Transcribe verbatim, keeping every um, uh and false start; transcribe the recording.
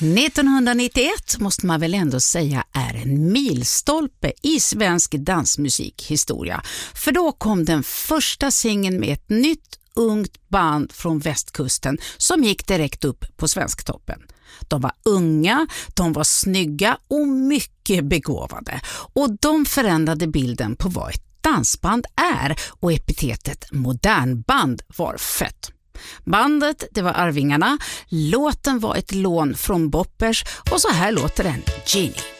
nittonhundranittioett måste man väl ändå säga är en milstolpe i svensk dansmusikhistoria. För då kom den första singeln med ett nytt ungt band från västkusten som gick direkt upp på Svensktoppen. De var unga, de var snygga och mycket begåvade. Och de förändrade bilden på vad ett dansband är, och epitetet modernband var fött. Bandet, det var Arvingarna, låten var ett lån från Boppers, och så här låter den, Genie.